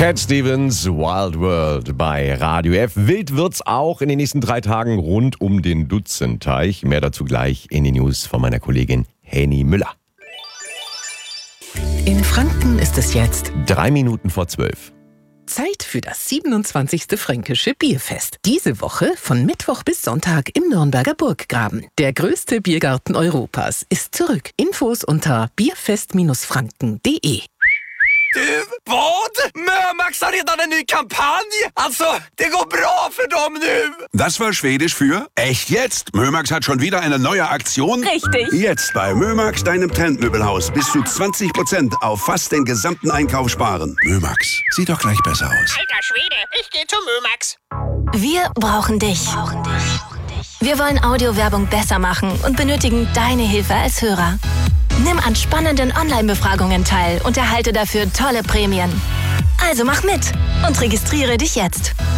Cat Stevens, Wild World bei Radio F. Wild wird's auch in den nächsten 3 Tagen rund um den Dutzenteich. Mehr dazu gleich in den News von meiner Kollegin Henny Müller. In Franken ist es jetzt 3 Minuten vor 12. Zeit für das 27. Fränkische Bierfest. Diese Woche von Mittwoch bis Sonntag im Nürnberger Burggraben. Der größte Biergarten Europas ist zurück. Infos unter bierfest-franken.de. Du, vad? Mörmax har redan en ny kampanj! Alltså, det går bra för dem nu! Das war Schwedisch für echt jetzt. Mömax hat schon wieder eine neue Aktion. Richtig. Jetzt bei Mömax, deinem Trendmöbelhaus, bis zu 20% auf fast den gesamten Einkauf sparen. Mömax, sieht doch gleich besser aus. Alter Schwede, ich gehe zu Mömax. Wir brauchen dich. Wir wollen Audiowerbung besser machen und benötigen deine Hilfe als Hörer. Nimm an spannenden Online-Befragungen teil und erhalte dafür tolle Prämien. Also mach mit und registriere dich jetzt.